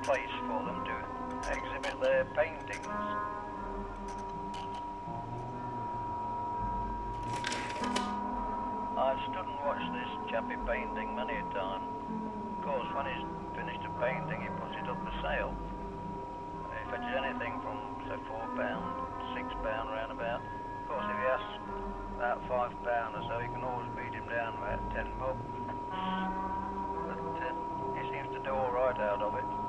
place for them to exhibit their paintings. I've stood and watched this chappie painting many a time. Of course, when he's finished a painting, he puts it up for sale. He fetches anything from, say, £4, £6 roundabout. Of course, if he asks about £5 or so, you can always beat him down about 10 bob. But he seems to do all right out of it.